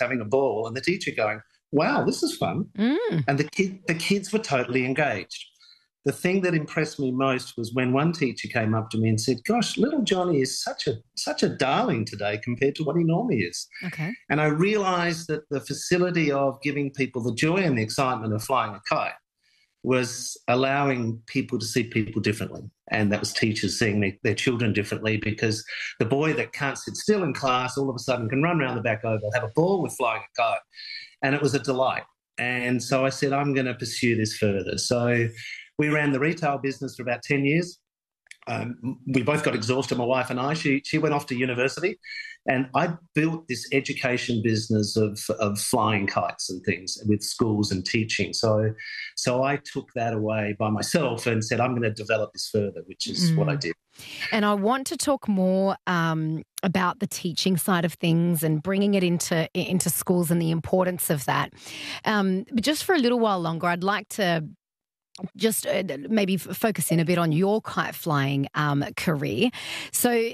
having a ball, and the teacher going, wow, this is fun. And the kids were totally engaged. The thing that impressed me most was when one teacher came up to me and said, gosh, little Johnny is such a darling today compared to what he normally is. Okay. And I realised that the facility of giving people the joy and the excitement of flying a kite was allowing people to see people differently. And that was teachers seeing their children differently, because the boy that can't sit still in class all of a sudden can run around the back oval, have a ball with flying a kite. And it was a delight. And so I said, I'm going to pursue this further. So we ran the retail business for about 10 years. We both got exhausted, my wife and I. She went off to university, and I built this education business of flying kites and things with schools and teaching. So I took that away by myself and said, I'm going to develop this further, which is what I did. And I want to talk more about the teaching side of things and bringing it into schools and the importance of that. But just for a little while longer, I'd like to just maybe focus in a bit on your kite flying career. So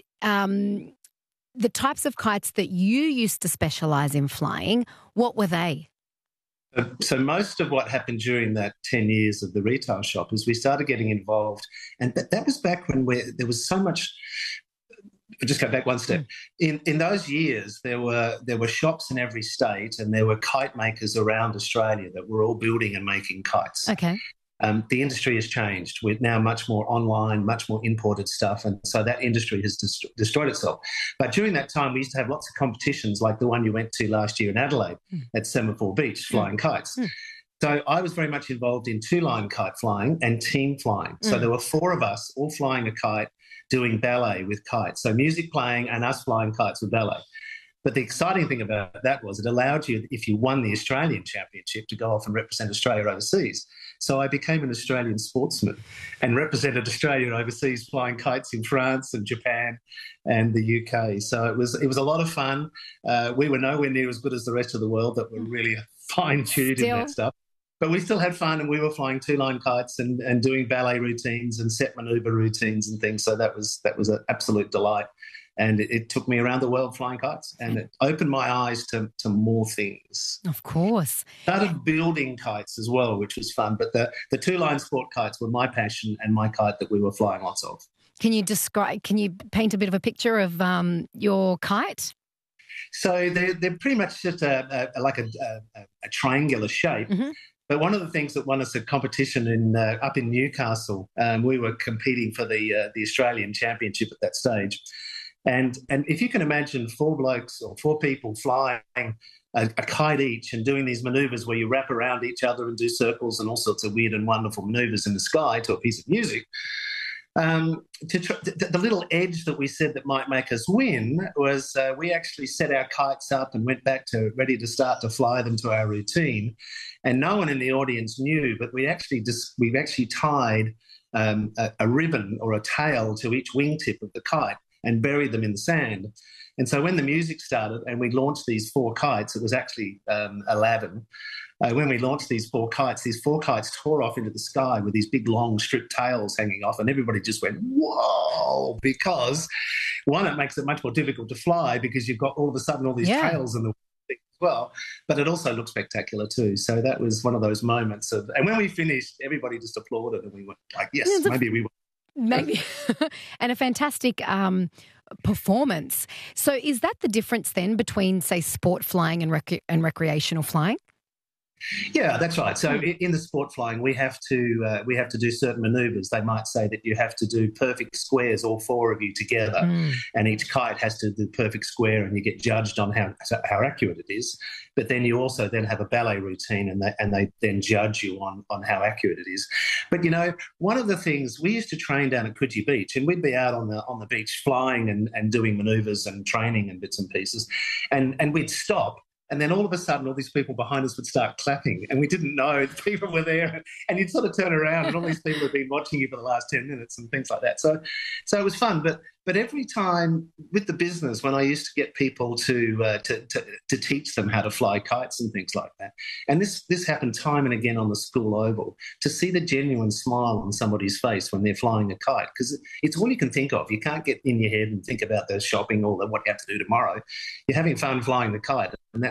the types of kites that you used to specialise in flying, what were they? So most of what happened during that 10 years of the retail shop is we started getting involved, and that was back when there was so much. I'll just go back one step. In those years, there were shops in every state, and there were kite makers around Australia that were all building and making kites. Okay. The industry has changed. We're now much more online, much more imported stuff, and so that industry has destroyed itself. But during that time, we used to have lots of competitions like the one you went to last year in Adelaide at Semaphore Beach, flying kites. So I was very much involved in two-line kite flying and team flying. So there were 4 of us all flying a kite, doing ballet with kites. So music playing and us flying kites with ballet. But the exciting thing about that was it allowed you, if you won the Australian Championship, to go off and represent Australia overseas. So I became an Australian sportsman and represented Australia overseas, flying kites in France and Japan and the UK. So it was a lot of fun. We were nowhere near as good as the rest of the world that were really fine-tuned in that stuff. But we still had fun, and we were flying two-line kites and doing ballet routines and set manoeuvre routines and things. So that was an absolute delight. And it took me around the world flying kites, and it opened my eyes to more things. Of course. Started building kites as well, which was fun. But the two-line sport kites were my passion and my kite that we were flying lots of. Can you paint a bit of a picture of your kite? So they're pretty much just like a triangular shape. But one of the things that won us a competition up in Newcastle, we were competing for the Australian Championship at that stage. And if you can imagine 4 blokes or 4 people flying a kite each and doing these manoeuvres where you wrap around each other and do circles and all sorts of weird and wonderful manoeuvres in the sky to a piece of music, the little edge that we said that might make us win was we actually set our kites up and went back to ready to start to fly them to our routine, and no one in the audience knew, but we've actually tied a ribbon or a tail to each wingtip of the kite and buried them in the sand. And so when the music started and we launched these 4 kites, it was actually Aladdin. When we launched these 4 kites tore off into the sky with these big, long, stripped tails hanging off, and everybody just went, whoa, because, one, it makes it much more difficult to fly because you've got all of a sudden all these tails in the thing as well, but it also looked spectacular too. So that was one of those moments and when we finished, everybody just applauded, and we were like, yes, maybe we were. Maybe. And a fantastic performance. So is that the difference then between, say, sport flying and recreational flying? Yeah, that's right. So in the sport flying, we have to do certain manoeuvres. They might say that you have to do perfect squares, all 4 of you together, and each kite has to do perfect square, and you get judged on how accurate it is. But then you also then have a ballet routine, and they then judge you on how accurate it is. But one of the things we used to train down at Coogee Beach, and we'd be out on the beach flying and doing manoeuvres and training and bits and pieces, and we'd stop. And then all of a sudden, all these people behind us would start clapping, and we didn't know the people were there. And you'd sort of turn around, and all these people had been watching you for the last 10 minutes and things like that. So it was fun. But every time with the business, when I used to get people to teach them how to fly kites and things like that, and this happened time and again on the school oval, to see the genuine smile on somebody's face when they're flying a kite, because it's all you can think of. You can't get in your head and think about the shopping or what you have to do tomorrow. You're having fun flying the kite, and